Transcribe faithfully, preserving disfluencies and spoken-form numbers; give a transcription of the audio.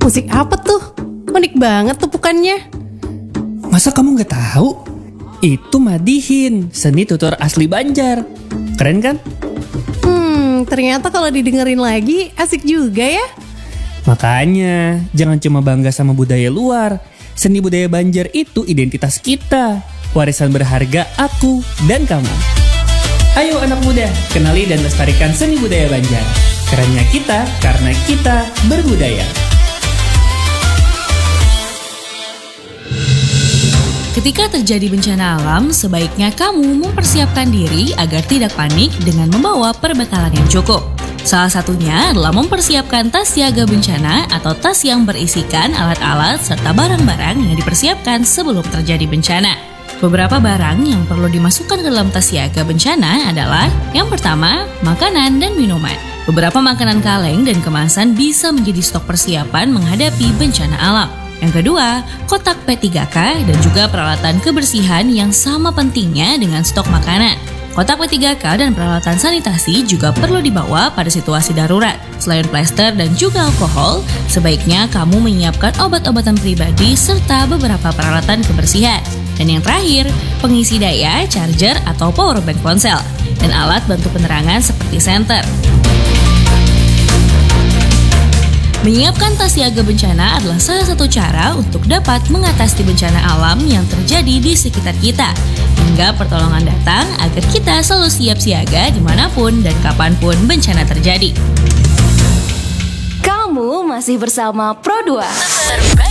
Musik apa tuh? Unik banget tupukannya. Masa kamu gak tahu? Itu Madihin, seni tutur asli Banjar. Keren kan? Hmm, ternyata kalau didengerin lagi asik juga ya. Makanya, jangan cuma bangga sama budaya luar. Seni budaya Banjar itu identitas kita. Warisan berharga aku dan kamu. Ayo anak muda, kenali dan lestarikan seni budaya Banjar. Kerennya kita karena kita berbudaya. Ketika terjadi bencana alam, sebaiknya kamu mempersiapkan diri agar tidak panik dengan membawa perbekalan yang cukup. Salah satunya adalah mempersiapkan tas siaga bencana atau tas yang berisikan alat-alat serta barang-barang yang dipersiapkan sebelum terjadi bencana. Beberapa barang yang perlu dimasukkan ke dalam tas siaga bencana adalah yang pertama, makanan dan minuman. Beberapa makanan kaleng dan kemasan bisa menjadi stok persiapan menghadapi bencana alam. Yang kedua, kotak P tiga K dan juga peralatan kebersihan yang sama pentingnya dengan stok makanan. Kotak P tiga K dan peralatan sanitasi juga perlu dibawa pada situasi darurat. Selain plester dan juga alkohol, sebaiknya kamu menyiapkan obat-obatan pribadi serta beberapa peralatan kebersihan. Dan yang terakhir, pengisi daya, charger atau power bank ponsel, dan alat bantu penerangan seperti senter. Menyiapkan tas siaga bencana adalah salah satu cara untuk dapat mengatasi bencana alam yang terjadi di sekitar kita. Hingga pertolongan datang agar kita selalu siap siaga dimanapun dan kapanpun bencana terjadi. Kamu masih bersama Pro dua.